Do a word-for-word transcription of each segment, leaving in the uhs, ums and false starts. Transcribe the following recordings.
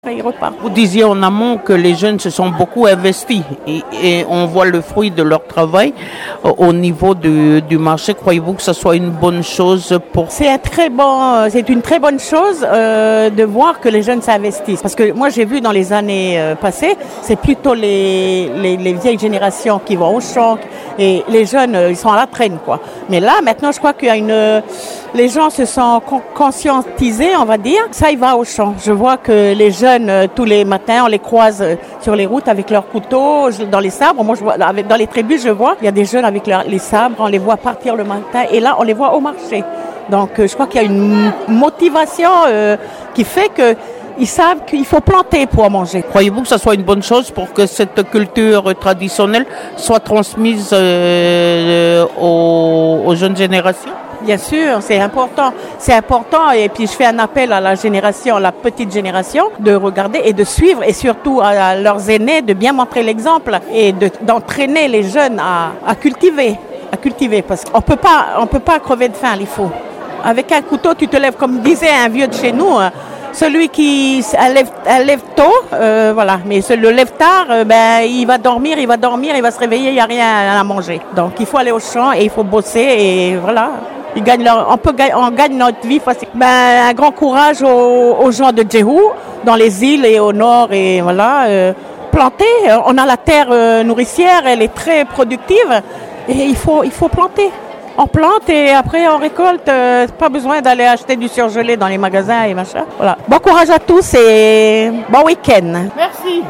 Ils repartent. Vous disiez en amont que les jeunes se sont beaucoup investis et, et on voit le fruit de leur travail au niveau du, du marché. Croyez-vous que ce soit une bonne chose pour... C'est un très bon, c'est une très bonne chose euh, de voir que les jeunes s'investissent. Parce que moi j'ai vu dans les années euh, passées, c'est plutôt les, les, les vieilles générations qui vont au champ et les jeunes euh, ils sont à la traîne quoi. Mais là maintenant je crois qu'il y a une... Les gens se sont con- conscientisés on va dire. Ça il va au champ. Je vois que les jeunes euh, tous les matins on les croise euh, sur les routes avec leurs couteaux dans les sabres. Moi je vois avec, dans les tribus je vois il y a des jeunes avec leur, les sabres. On les voit partir le matin et là on les voit au marché. Donc euh, je crois qu'il y a une motivation euh, qui fait que ils savent qu'il faut planter pour manger. Croyez-vous que ce soit une bonne chose pour que cette culture traditionnelle soit transmise euh, aux, aux jeunes générations? Bien sûr, c'est important. C'est important et puis je fais un appel à la génération, la petite génération, de regarder et de suivre et surtout à leurs aînés de bien montrer l'exemple et de, d'entraîner les jeunes à, à cultiver, à cultiver parce qu'on peut pas, on peut pas crever de faim, il faut. Avec un couteau, tu te lèves, comme disait un vieux de chez nous, celui qui lève, lève tôt, euh, voilà, mais celui le lève tard, euh, ben il va dormir, il va dormir, il va se réveiller, il y a rien à manger. Donc il faut aller au champ et il faut bosser et voilà. Ils gagnent leur, on peut on gagne notre vie facilement. Ben un grand courage aux, aux gens de Djehou, dans les îles et au nord et voilà. Euh, planter, on a la terre euh, nourricière, elle est très productive et il faut il faut planter. On plante et après on récolte. Euh, pas besoin d'aller acheter du surgelé dans les magasins et machin. Voilà. Bon courage à tous et bon week-end. Merci.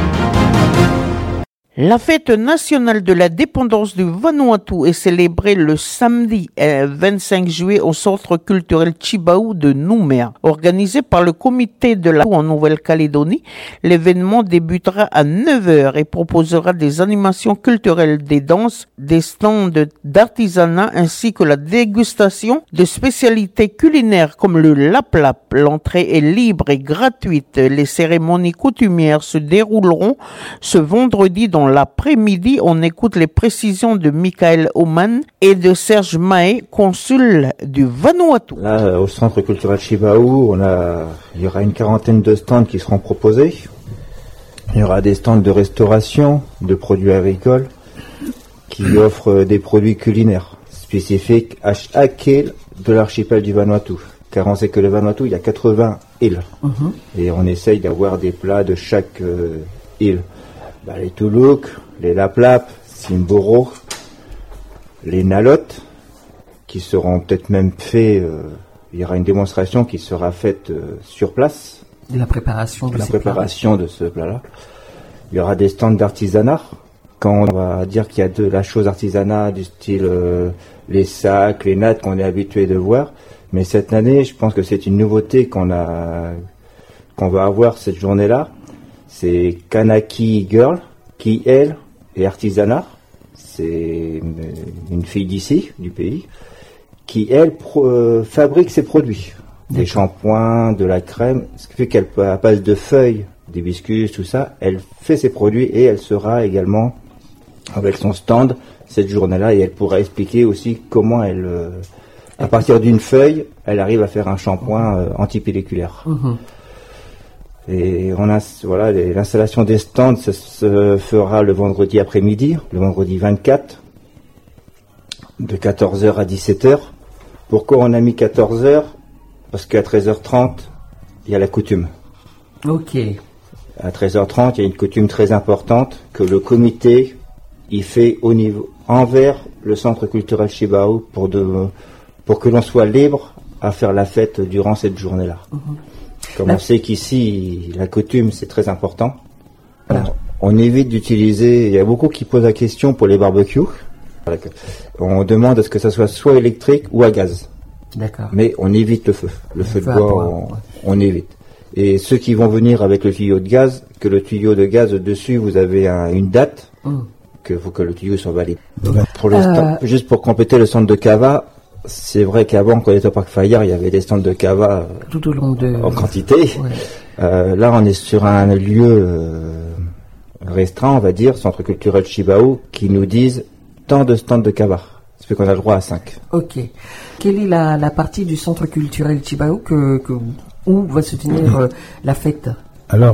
La fête nationale de l'indépendance du Vanuatu est célébrée le samedi vingt-cinq juillet au centre culturel Tjibaou de Nouméa. Organisé par le comité de la en Nouvelle-Calédonie, l'événement débutera à neuf heures et proposera des animations culturelles, des danses, des stands d'artisanat ainsi que la dégustation de spécialités culinaires comme le laplap. L'entrée est libre et gratuite. Les cérémonies coutumières se dérouleront ce vendredi dans l'après-midi. On écoute les précisions de Michael Oman et de Serge Mahé, consul du Vanuatu. Là, au centre culturel Tjibaou, on a, il y aura une quarantaine de stands qui seront proposés. Il y aura des stands de restauration, de produits agricoles, qui offrent des produits culinaires spécifiques à chaque île de l'archipel du Vanuatu. Car on sait que le Vanuatu, il y a quatre-vingts îles. Uh-huh. Et on essaye d'avoir des plats de chaque euh, île. Bah, les Toulouk, les Laplap, Simboro, les Nalotes, qui seront peut-être même faits, euh, il y aura une démonstration qui sera faite euh, sur place. De la préparation de, la ces préparation de ce plat-là. Il y aura des stands d'artisanat. Quand on va dire qu'il y a de la chose artisanat du style euh, les sacs, les nattes qu'on est habitué de voir. Mais cette année, je pense que c'est une nouveauté qu'on a, qu'on va avoir cette journée-là. C'est Kanaki Girl, qui elle est artisanat. C'est une, une fille d'ici, du pays, qui elle pro, euh, fabrique ses produits. D'accord. Des shampoings, de la crème, ce qui fait qu'elle à base de feuilles, d'hibiscus, tout ça, elle fait ses produits et elle sera également avec son stand cette journée-là et elle pourra expliquer aussi comment elle, euh, à partir d'une feuille, elle arrive à faire un shampoing euh, antipelliculaire. Mmh. Et on a, voilà, les, l'installation des stands ça se fera le vendredi après-midi, le vendredi vingt-quatre, de quatorze heures à dix-sept heures. Pourquoi on a mis quatorze heures? Parce qu'à treize heures trente, il y a la coutume. Ok. À treize heures trente, il y a une coutume très importante que le comité il fait au niveau envers le centre culturel Tjibaou pour de pour que l'on soit libre à faire la fête durant cette journée-là. Mmh. Comme on sait qu'ici, la coutume, c'est très important. On, on évite d'utiliser... Il y a beaucoup qui posent la question pour les barbecues. On demande à ce que ça soit soit électrique ou à gaz. D'accord. Mais on évite le feu. Le, le feu, feu de bois, on, ouais. on évite. Et ceux qui vont venir avec le tuyau de gaz, que le tuyau de gaz, dessus, vous avez un, une date, mm. que faut que le tuyau soit valide. Pour le euh... stand, juste pour compléter le centre de Cava, c'est vrai qu'avant, quand on était au Parc Fayard, il y avait des stands de cava tout au long de... en quantité. Ouais. Euh, là, on est sur un lieu euh, restreint, on va dire, centre culturel Tjibaou, qui nous disent tant de stands de cava. Ça fait qu'on a le droit à cinq. Ok. Quelle est la, la partie du centre culturel Tjibaou que, que, où va se tenir euh, la fête?